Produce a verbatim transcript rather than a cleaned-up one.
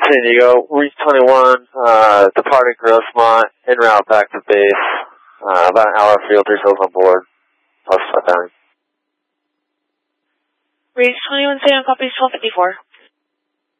San Diego, Reach twenty-one, uh, departing Grossmont, en route back to base. Uh, about an hour field, three souls on board. I'll shut down. Reach twenty-one, Sam, copies twelve fifty-four.